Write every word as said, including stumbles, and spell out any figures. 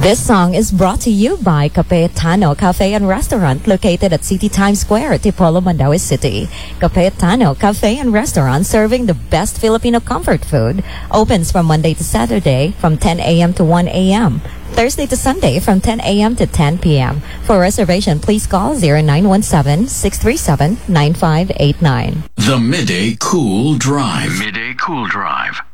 This song is brought to you by Capeetano Cafe and Restaurant located at City Times Square, Tipolo, Mandaue City. Capeetano Cafe and Restaurant, serving the best Filipino comfort food, opens from Monday to Saturday from ten a.m. to one a.m. Thursday to Sunday from ten a.m. to ten p.m. For reservation, please call zero nine one seven, six three seven, nine five eight nine. The Midday Cool Drive. Midday Cool Drive.